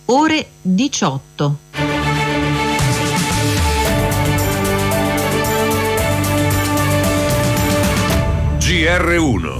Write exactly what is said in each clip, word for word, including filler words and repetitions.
ore diciotto. G R uno.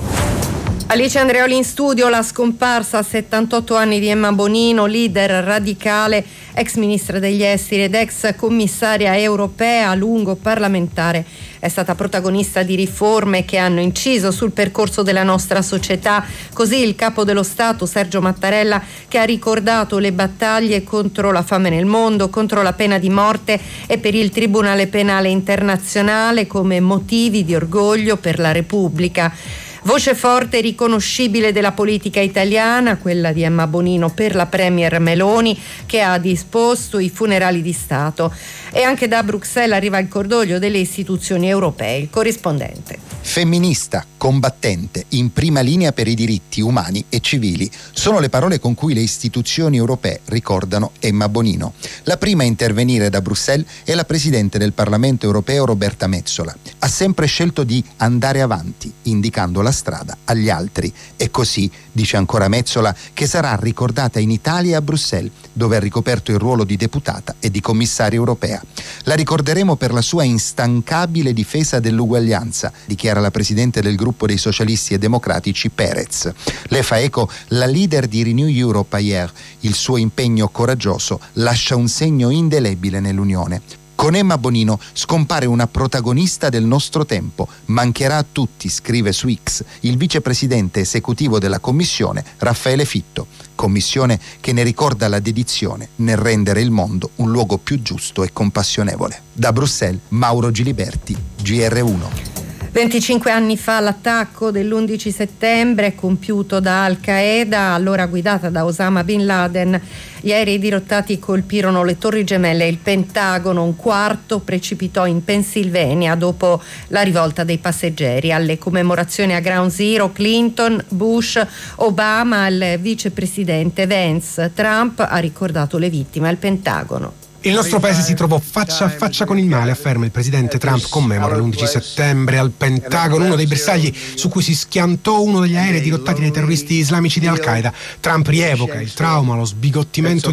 Alice Andreoli in studio. La scomparsa a settantotto anni di Emma Bonino, leader radicale, ex ministra degli esteri ed ex commissaria europea, a lungo parlamentare. È stata protagonista di riforme che hanno inciso sul percorso della nostra società. Così il capo dello Stato, Sergio Mattarella, che ha ricordato le battaglie contro la fame nel mondo, contro la pena di morte e per il Tribunale Penale Internazionale come motivi di orgoglio per la Repubblica. Voce forte e riconoscibile della politica italiana, quella di Emma Bonino per la premier Meloni, che ha disposto i funerali di Stato. E anche da Bruxelles arriva il cordoglio delle istituzioni europee. Il corrispondente. Femminista, combattente, in prima linea per i diritti umani e civili, sono le parole con cui le istituzioni europee ricordano Emma Bonino. La prima a intervenire da Bruxelles è la Presidente del Parlamento europeo Roberta Metsola. Ha sempre scelto di andare avanti, indicando la strada agli altri. E così, dice ancora Metsola, che sarà ricordata in Italia e a Bruxelles, dove ha ricoperto il ruolo di deputata e di commissaria europea. La ricorderemo per la sua instancabile difesa dell'uguaglianza, dichiara la Presidente del gruppo dei socialisti e democratici Perez. Le fa eco la leader di Renew Europe Ayer. Il suo impegno coraggioso lascia un segno indelebile nell'Unione. Con Emma Bonino scompare una protagonista del nostro tempo. Mancherà a tutti, scrive su X il vicepresidente esecutivo della Commissione, Raffaele Fitto. Commissione che ne ricorda la dedizione nel rendere il mondo un luogo più giusto e compassionevole. Da Bruxelles, Mauro Giliberti, G R uno. venticinque anni fa l'attacco dell'undici settembre compiuto da Al-Qaeda, allora guidata da Osama Bin Laden. Gli aerei dirottati colpirono le Torri Gemelle e il Pentagono. Un quarto precipitò in Pennsylvania dopo la rivolta dei passeggeri. Alle commemorazioni a Ground Zero, Clinton, Bush, Obama, il vicepresidente Vance, Trump ha ricordato le vittime al Pentagono. Il nostro paese si trovò faccia a faccia con il male, afferma il presidente Trump, commemora l'undici settembre al Pentagono, uno dei bersagli su cui si schiantò uno degli aerei dirottati dai terroristi islamici di Al-Qaeda. Trump rievoca il trauma, lo sbigottimento